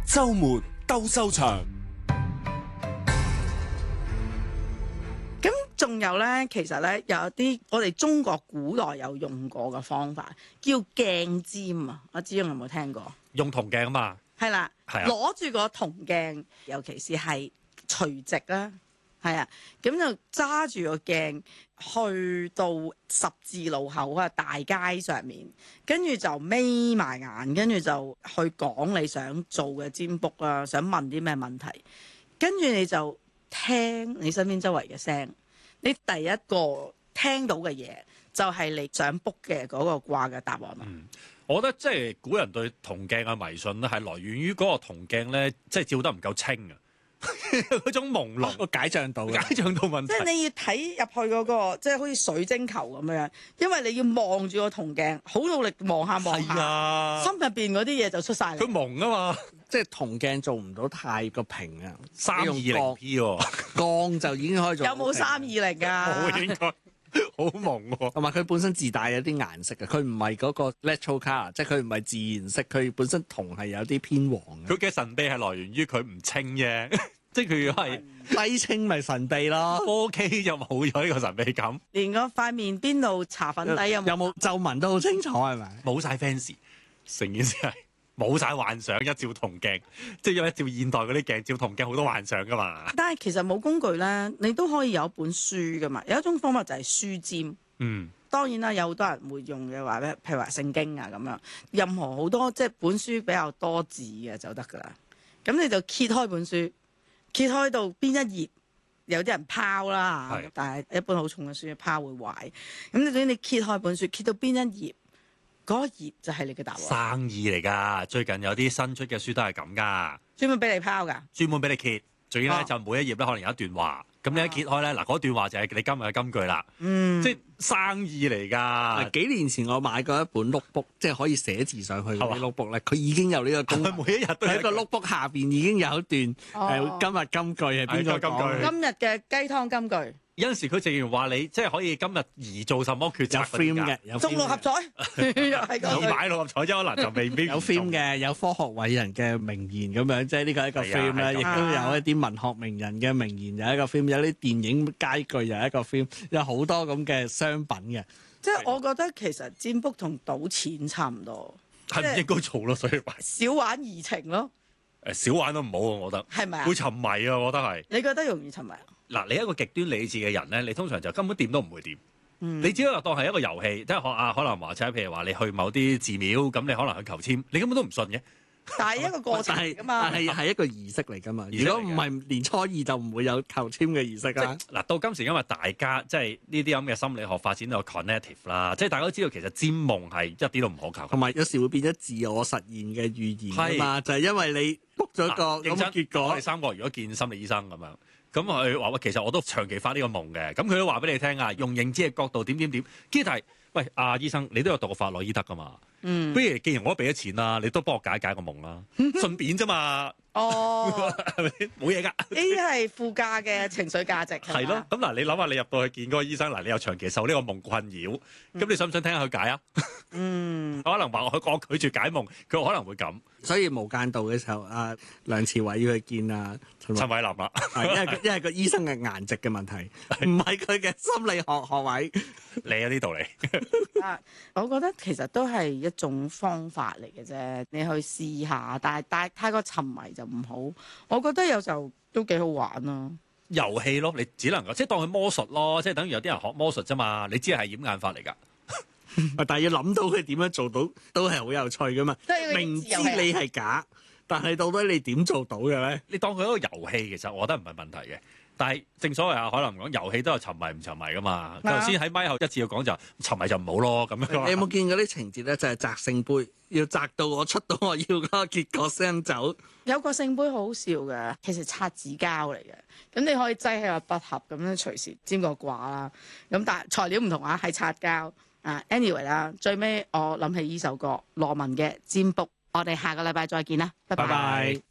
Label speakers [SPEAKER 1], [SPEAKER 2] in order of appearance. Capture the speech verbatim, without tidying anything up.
[SPEAKER 1] 週末鬥獸場。
[SPEAKER 2] 咁仲有咧，其實咧有啲我哋中國古代有用過嘅方法，叫鏡尖啊！阿子雍有冇聽過？
[SPEAKER 3] 用銅鏡啊嘛，
[SPEAKER 2] 係啦，
[SPEAKER 3] 係啊
[SPEAKER 2] 攞住個銅鏡，尤其是係垂直啦，係啊，咁就揸住個鏡去到十字路口啊，大街上面，跟住就眯埋眼，跟住就去講你想做嘅占卜啦，想問啲咩問題，跟住你就聽你身邊周圍嘅聲，你第一個聽到嘅嘢就係你想卜嘅嗰個卦嘅答案啦。
[SPEAKER 3] 嗯，我覺得即係古人對銅鏡嘅迷信咧，係來源於嗰個銅鏡咧，即係照得唔夠清啊，嗰種朦朧
[SPEAKER 4] 個解像度嘅
[SPEAKER 3] 解像度問題。
[SPEAKER 2] 即係你要睇入去嗰、個，即係好似水晶球咁樣，因為你要望住個銅鏡，好努力望下望
[SPEAKER 3] 係
[SPEAKER 2] 下，
[SPEAKER 3] 啊，
[SPEAKER 2] 心入邊嗰啲嘢就出晒
[SPEAKER 3] 佢
[SPEAKER 2] 嚟。
[SPEAKER 3] 蒙啊嘛，
[SPEAKER 4] 即係銅鏡做唔到太過平啊，
[SPEAKER 3] 三二零 P 喎，
[SPEAKER 4] 鋼就已經可以做
[SPEAKER 2] 有
[SPEAKER 4] 到平。
[SPEAKER 2] 冇三二零
[SPEAKER 3] 冇
[SPEAKER 2] 啊？
[SPEAKER 3] 應該好蒙喎。
[SPEAKER 4] 同埋佢本身自帶有啲顏色嘅，佢唔係嗰個 natural colour，即係佢唔係自然色，佢本身銅係有啲偏黃嘅。
[SPEAKER 3] 佢嘅神秘係來源於佢唔清啫，即係佢如果係
[SPEAKER 4] 低清咪神秘咯。
[SPEAKER 3] 科 K 就冇咗呢個神秘感，
[SPEAKER 2] 連個塊面邊度搽粉底有冇？
[SPEAKER 4] 有冇皺紋都好清楚係咪？
[SPEAKER 3] 冇晒 fans，成件事係冇晒幻想，一照銅鏡，即係因為一照現代嗰啲鏡照銅鏡好多幻想噶嘛。
[SPEAKER 2] 但係其實冇工具咧，你都可以有一本書噶嘛。有一種方法就係書占。
[SPEAKER 3] 嗯，
[SPEAKER 2] 當然啦，有好多人會用嘅話咧，譬如話聖經啊咁樣，任何好多即係本書比較多字嘅就得噶啦。咁你就揭開本書，揭開到邊一頁，有啲人拋啦
[SPEAKER 3] 係，
[SPEAKER 2] 但係一般好重嘅書拋會壞。咁你總之你揭開本書，揭到邊一頁，嗰一頁就係你嘅答案。
[SPEAKER 3] 生意嚟㗎，最近有啲新出嘅書都係咁㗎，
[SPEAKER 2] 專門俾你拋㗎。
[SPEAKER 3] 專門俾你揭，仲要咧
[SPEAKER 2] 哦
[SPEAKER 3] 就每一頁咧可能有一段話，咁你一揭開咧嗱嗰段話就係你今日嘅金句啦，
[SPEAKER 2] 嗯，
[SPEAKER 3] 即係生意嚟㗎。
[SPEAKER 4] 幾年前我買過一本 notebook，即係可以寫字上去嘅
[SPEAKER 3] 係嘛
[SPEAKER 4] notebook 咧，佢已經有呢個功能。
[SPEAKER 3] 每一日都有
[SPEAKER 4] 喺個 notebook 下邊已經有一段誒、
[SPEAKER 2] 哦
[SPEAKER 4] 今日金句係邊個
[SPEAKER 3] 係金句
[SPEAKER 4] 講？
[SPEAKER 2] 今日嘅雞湯金句，
[SPEAKER 3] 有陣時佢直然話你即係可以今日而做什麼決策
[SPEAKER 4] 有 film 嘅，有
[SPEAKER 2] 中
[SPEAKER 4] film
[SPEAKER 2] 六合
[SPEAKER 4] 嘅
[SPEAKER 2] 彩又係
[SPEAKER 3] 有
[SPEAKER 2] 咁。
[SPEAKER 3] 買六合彩啫，可能就未必
[SPEAKER 4] 有 film 嘅，有科學偉人嘅名言咁樣，即係呢個係一個
[SPEAKER 3] 係啊
[SPEAKER 4] film 咧，
[SPEAKER 3] 係
[SPEAKER 4] 亦
[SPEAKER 2] 咁
[SPEAKER 4] 都有一啲文學名人嘅名言有一個 film，有啲電影佳句又一個 film，有好多咁嘅商品嘅。
[SPEAKER 2] 即係我覺得其實占卜同賭錢差唔多，
[SPEAKER 3] 係唔應該做咯，所以話
[SPEAKER 2] 少玩怡情咯，
[SPEAKER 3] 誒少玩都唔好啊，我覺得
[SPEAKER 2] 係咪啊
[SPEAKER 3] 會？沉迷啊，我覺得係。
[SPEAKER 2] 你覺得容易沉迷啊？
[SPEAKER 3] 嗱，你一個極端理智嘅人咧，你通常就根本掂都唔會掂。
[SPEAKER 2] 嗯
[SPEAKER 3] 你只可以當係一個遊戲，即係學啊，可能話齋，譬如話你去某啲寺廟，咁你可能去求簽，你根本都唔信嘅。
[SPEAKER 2] 但係一個過程
[SPEAKER 4] 但係
[SPEAKER 2] 嚟㗎嘛
[SPEAKER 4] 但。係係一個儀式嚟㗎嘛。
[SPEAKER 3] 儀式嚟嘅
[SPEAKER 4] 如果唔係年初二就唔會有求籤嘅儀式啦。
[SPEAKER 3] 嗱，到今時今日，大家即係呢啲咁嘅心理學發展到 cognitive 啦，即係大家都知道其實占夢係一啲都唔可靠
[SPEAKER 4] 同。埋有時會變咗自我實現嘅預言啊嘛，就係因為你 book 咗個咁
[SPEAKER 3] 認真
[SPEAKER 4] 嘅結果
[SPEAKER 3] 我哋。三個如果見心理醫生咁樣，咁佢話喂，其實我都長期發呢個夢嘅，咁佢都話俾你聽啊，用認知嘅角度點點點。跟住但係，喂，阿、醫生，你都有讀過法律醫德噶嘛？
[SPEAKER 2] 嗯
[SPEAKER 3] 不，如既然我都俾咗錢啦，你都幫我解解個夢啦，順便啫嘛，
[SPEAKER 2] 哦，
[SPEAKER 3] 係咪先？冇嘢㗎。
[SPEAKER 2] 呢啲係附加嘅情緒價值係嘛
[SPEAKER 3] 係咯，咁嗱，你諗下，你入到去見嗰個醫生，嗱，你又長期受呢個夢困擾，咁你想唔想聽下佢解啊？
[SPEAKER 2] 嗯，
[SPEAKER 3] 可能話我我拒絕解夢，佢可能會咁。
[SPEAKER 4] 所以無間道嘅時候，阿梁朝偉要去見啊陳
[SPEAKER 3] 陳
[SPEAKER 4] 偉，
[SPEAKER 3] 偉林啦，
[SPEAKER 4] 係因為佢因為個醫生嘅顏值嘅問題，唔係佢嘅心理學學位。
[SPEAKER 3] 你有呢道理。
[SPEAKER 2] 啊，我覺得其實都係一種方法嚟嘅啫，你去試下，但係但係太過沉迷就唔好。我覺得有時候都幾好玩咯。
[SPEAKER 3] 遊戲咯，你只能夠即係當佢魔術咯，即係等於有啲人學魔術啫嘛，你知係掩眼法嚟㗎。
[SPEAKER 4] 但係要諗到佢點樣做到，都係好有趣噶嘛
[SPEAKER 2] 即係。
[SPEAKER 4] 明知你係假，但係到底你點做到嘅咧？
[SPEAKER 3] 你當佢一個遊戲，其實我覺得唔係問題嘅。但係正所謂啊，可能講遊戲都有沉迷唔沉迷㗎嘛。
[SPEAKER 2] 係啊
[SPEAKER 3] 頭先喺咪後一次要講就沉迷就唔好咯，咁樣。
[SPEAKER 4] 你有冇見過啲情節咧？就係擲聖杯，要擲到我出到我要嗰個結果先走。
[SPEAKER 2] 有個聖杯好好笑嘅，其實擦紙膠嚟嘅，咁你可以擠喺個筆盒咁樣隨時占個卦啦。咁但係材料唔同啊，係擦膠啊。anyway 啦，最尾我諗起呢首歌羅文嘅占卜，我哋下個禮拜再見啦，拜
[SPEAKER 3] 拜
[SPEAKER 2] 拜。
[SPEAKER 3] 拜。